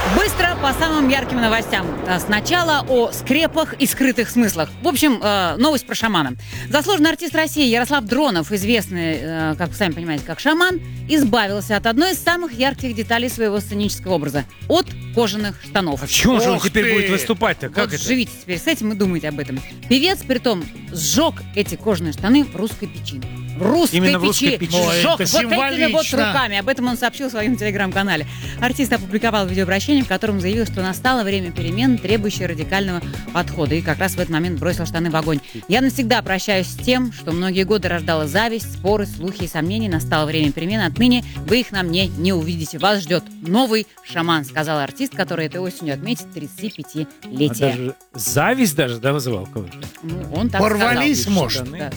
Быстро по самым ярким новостям. Сначала о скрепах и скрытых смыслах. В общем, новость про шамана. Заслуженный артист России Ярослав Дронов, известный, как вы сами понимаете, как шаман, избавился от одной из самых ярких деталей своего сценического образа – от кожаных штанов. А в чем же он теперь будет выступать-то? Как вот это? живите теперь с этим и думайте об этом. Певец, притом, сжег эти кожаные штаны в русской печи. Именно в русской печи. Сжег это вот этими вот символично. руками. Об этом он сообщил в своем телеграм-канале. Артист опубликовал видеообращение, в котором заявил, что настало время перемен, требующих радикального подхода. И как раз в этот момент бросил штаны в огонь. «Я навсегда прощаюсь с тем, что многие годы рождала зависть, споры, слухи и сомнения. Настало время перемен. Отныне вы их на мне не увидите. Вас ждет новый шаман», сказал артист, который этой осенью отметит 35-летие. Даже зависть вызывал кого-то? Ну, он так Порвались, сказал. может. Да.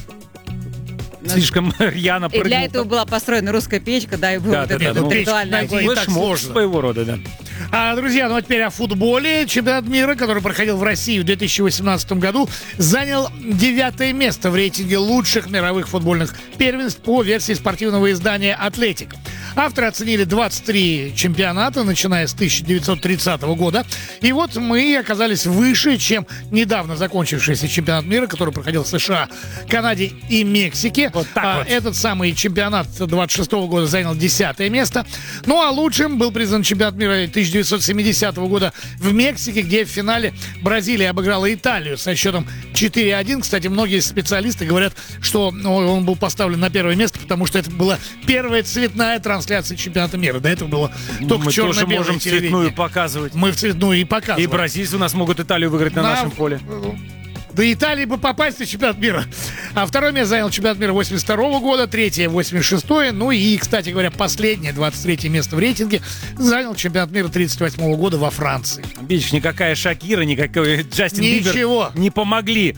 Слишком рьяно И для прыгнул. этого была построена русская печка, да, и был Да, вот да, этот да, вот ну, ритуальный печь огонь. найти так Флешмоб сложно. своего рода, да. Друзья, ну а теперь о футболе. Чемпионат мира, который проходил в России в 2018 году, занял 9 место в рейтинге лучших мировых футбольных первенств по версии спортивного издания «Атлетик». Авторы оценили 23 чемпионата, начиная с 1930 года. И вот мы оказались выше, чем недавно закончившийся чемпионат мира, который проходил в США, Канаде и Мексике. Вот так вот. Этот самый чемпионат 26 года занял 10 место. Ну а лучшим был признан чемпионат мира 1970 года в Мексике, где в финале Бразилия обыграла Италию со счетом 4-1. Кстати, многие специалисты говорят, что он был поставлен на первое место, потому что это была первая цветная трансляция чемпионата мира. До этого было только Мы тоже черно-белое можем телевидение. цветную показывать. Мы в цветную и И показываем. бразильцы у нас могут Италию выиграть на нашем поле. До Италии бы попасть на чемпионат мира. А второе место занял чемпионат мира 82 года, третье 86-е. Ну и, кстати говоря, последнее, 23 место в рейтинге, занял чемпионат мира 38 года во Франции. Видишь, никакая Шакира, никакой Джастин Ничего. Бибер не помогли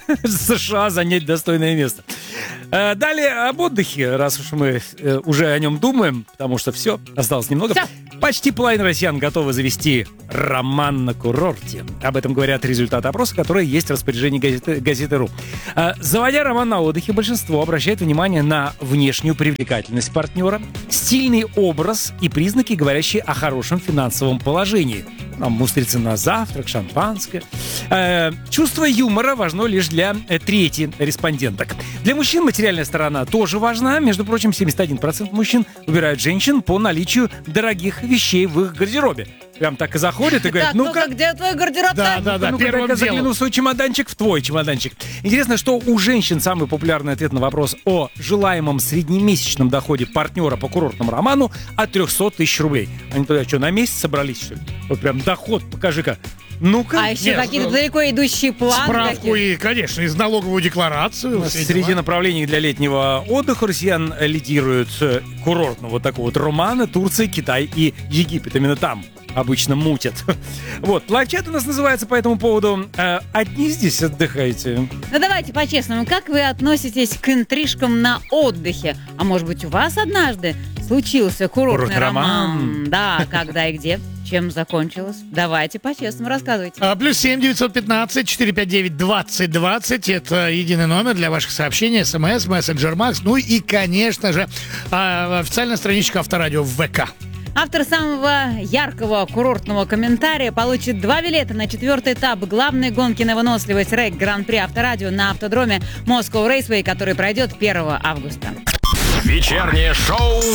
США занять достойное место. Далее об отдыхе, раз уж мы уже о нем думаем, потому что все, осталось немного. Всё. Почти половина россиян готовы завести роман на курорте. Об этом говорят результаты опроса, которые есть в распоряжении газеты.ру. Заводя роман на отдыхе, большинство обращает внимание на внешнюю привлекательность партнера, стильный образ и признаки, говорящие о хорошем финансовом положении. Там устрицы на завтрак, шампанское. Чувство юмора важно лишь для трети респонденток. Для мужчин материальная сторона тоже важна. Между прочим, 71% мужчин выбирают женщин по наличию дорогих вещей в их гардеробе. Прям так и заходят и говорят, Так, ну-ка, где твой гардероб? Да, ну-ка, первым дай-ка загляну делом. в свой чемоданчик, в твой чемоданчик. Интересно, что у женщин самый популярный ответ на вопрос о желаемом среднемесячном доходе партнера по курортному роману от 300 тысяч рублей. Они туда что, на месяц собрались, что ли? Вот прям доход, покажи-ка. Ну-ка. А еще Нет, какие-то далеко идущие планы. Справку и, конечно, из налоговую декларацию. все Среди дела. направлений для летнего отдыха россиян лидируют курортного вот такого вот романа Турция, Китай и Египет. Именно там обычно мутят. Вот, лайфчат у нас называется по этому поводу «Одни здесь отдыхаете». Ну давайте по-честному, как вы относитесь к интрижкам на отдыхе? А может быть, у вас однажды случился курортный Курортный роман. роман? Да, когда и где? Чем закончилось? Давайте по-честному рассказывайте. Плюс 7 915 459 2020. Это единый номер для ваших сообщений, СМС, мессенджер Макс. Ну и, конечно же, официальная страничка Авторадио в ВК. Автор самого яркого курортного комментария получит 2 билета на 4-й этап главной гонки на выносливость РЭК Гран-при Авторадио на автодроме Moscow Raceway, который пройдет 1 августа. Вечернее шоу